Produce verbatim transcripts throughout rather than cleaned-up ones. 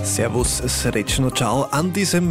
Servus, Srećno, ciao an diesem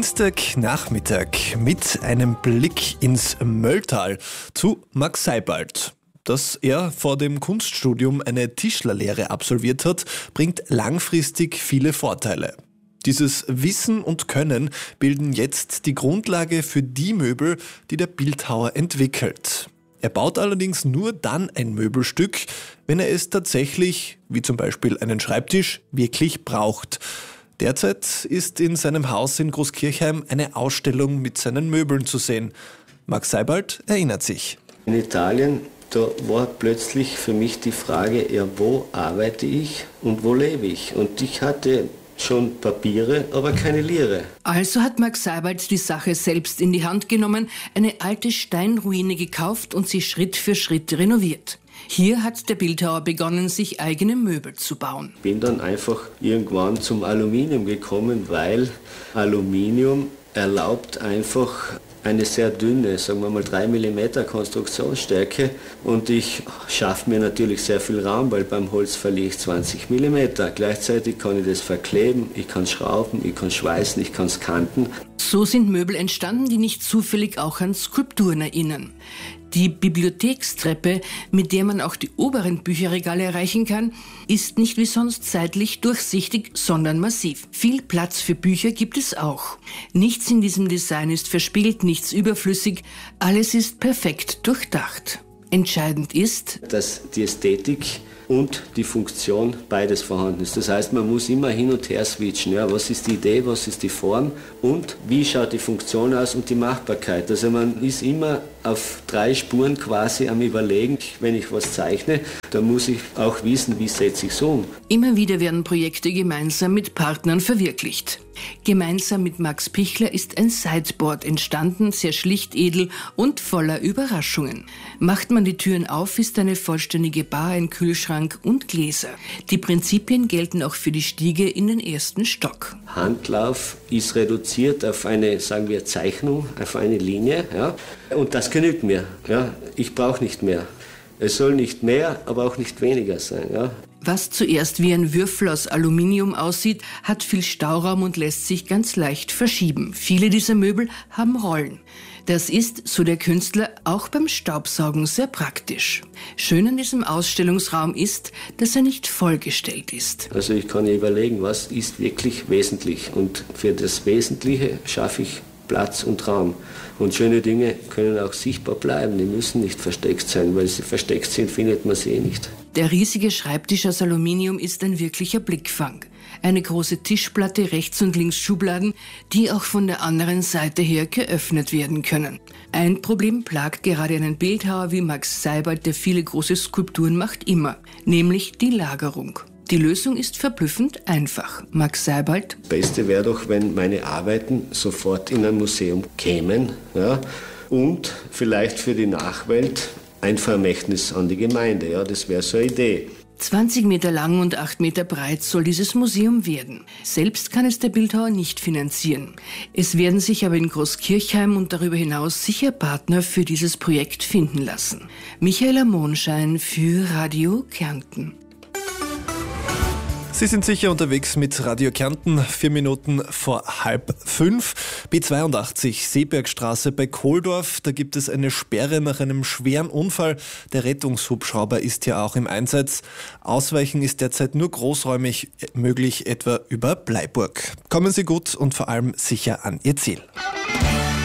Dienstagnachmittag mit einem Blick ins Mölltal zu Max Seibald. Dass er vor dem Kunststudium eine Tischlerlehre absolviert hat, bringt langfristig viele Vorteile. Dieses Wissen und Können bilden jetzt die Grundlage für die Möbel, die der Bildhauer entwickelt. Er baut allerdings nur dann ein Möbelstück, wenn er es tatsächlich, wie zum Beispiel einen Schreibtisch, wirklich braucht. Derzeit ist in seinem Haus in Großkirchheim eine Ausstellung mit seinen Möbeln zu sehen. Max Seibald erinnert sich. In Italien, da war plötzlich für mich die Frage, ja, wo arbeite ich und wo lebe ich? Und ich hatte schon Papiere, aber keine Lire. Also hat Max Seibald die Sache selbst in die Hand genommen, eine alte Steinruine gekauft und sie Schritt für Schritt renoviert. Hier hat der Bildhauer begonnen, sich eigene Möbel zu bauen. Bin dann einfach irgendwann zum Aluminium gekommen, weil Aluminium erlaubt einfach eine sehr dünne, sagen wir mal drei Millimeter Konstruktionsstärke, und ich schaffe mir natürlich sehr viel Raum, weil beim Holz verliere ich zwanzig Millimeter. Gleichzeitig kann ich das verkleben, ich kann schrauben, ich kann schweißen, ich kann es kanten. So sind Möbel entstanden, die nicht zufällig auch an Skulpturen erinnern. Die Bibliothekstreppe, mit der man auch die oberen Bücherregale erreichen kann, ist nicht wie sonst seitlich durchsichtig, sondern massiv. Viel Platz für Bücher gibt es auch. Nichts in diesem Design ist verspielt, nichts überflüssig, alles ist perfekt durchdacht. Entscheidend ist, dass die Ästhetik und die Funktion beides vorhanden ist. Das heißt, man muss immer hin und her switchen. Ja, was ist die Idee, was ist die Form und wie schaut die Funktion aus und die Machbarkeit. Also man ist immer auf drei Spuren quasi am Überlegen. Wenn ich was zeichne, dann muss ich auch wissen, wie setze ich es um. Immer wieder werden Projekte gemeinsam mit Partnern verwirklicht. Gemeinsam mit Max Pichler ist ein Sideboard entstanden, sehr schlicht, edel und voller Überraschungen. Macht man die Türen auf, ist eine vollständige Bar, ein Kühlschrank und Gläser. Die Prinzipien gelten auch für die Stiege in den ersten Stock. Handlauf ist reduziert auf eine, sagen wir, Zeichnung, auf eine Linie. Ja, und das genügt mir. Ja, ich brauche nicht mehr. Es soll nicht mehr, aber auch nicht weniger sein. Ja. Was zuerst wie ein Würfel aus Aluminium aussieht, hat viel Stauraum und lässt sich ganz leicht verschieben. Viele dieser Möbel haben Rollen. Das ist, so der Künstler, auch beim Staubsaugen sehr praktisch. Schön an diesem Ausstellungsraum ist, dass er nicht vollgestellt ist. Also ich kann überlegen, was ist wirklich wesentlich, und für das Wesentliche schaffe ich Platz und Raum. Und schöne Dinge können auch sichtbar bleiben, die müssen nicht versteckt sein, weil sie versteckt sind, findet man sie eh nicht. Der riesige Schreibtisch aus Aluminium ist ein wirklicher Blickfang. Eine große Tischplatte, rechts und links Schubladen, die auch von der anderen Seite her geöffnet werden können. Ein Problem plagt gerade einen Bildhauer wie Max Seibald, der viele große Skulpturen macht, immer, nämlich die Lagerung. Die Lösung ist verblüffend einfach. Max Seibald: Beste wäre doch, wenn meine Arbeiten sofort in ein Museum kämen, ja, und vielleicht für die Nachwelt ein Vermächtnis an die Gemeinde. Ja, das wäre so eine Idee. zwanzig Meter lang und acht Meter breit soll dieses Museum werden. Selbst kann es der Bildhauer nicht finanzieren. Es werden sich aber in Großkirchheim und darüber hinaus sicher Partner für dieses Projekt finden lassen. Michaela Monschein für Radio Kärnten. Sie sind sicher unterwegs mit Radio Kärnten, vier Minuten vor halb fünf. B zweiundachtzig, Seebergstraße bei Kohldorf, da gibt es eine Sperre nach einem schweren Unfall. Der Rettungshubschrauber ist hier auch im Einsatz. Ausweichen ist derzeit nur großräumig möglich, etwa über Bleiburg. Kommen Sie gut und vor allem sicher an Ihr Ziel.